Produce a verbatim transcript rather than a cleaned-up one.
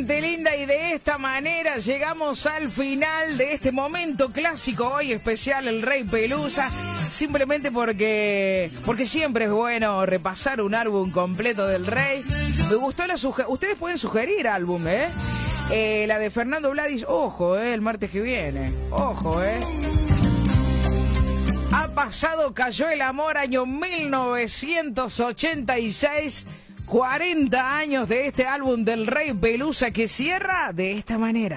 gente linda, y de esta manera llegamos al final de este momento clásico, hoy especial El Rey Pelusa, simplemente porque porque siempre es bueno repasar un álbum completo del Rey. Me gustó la sugerencia, ustedes pueden sugerir álbum, ¿eh? ¿eh? La de Fernando Vladis, ojo, ¿eh? El martes que viene, ojo, ¿eh? Ha pasado, cayó el amor, año mil novecientos ochenta y seis, cuarenta años de este álbum del Rey Pelusa que cierra de esta manera.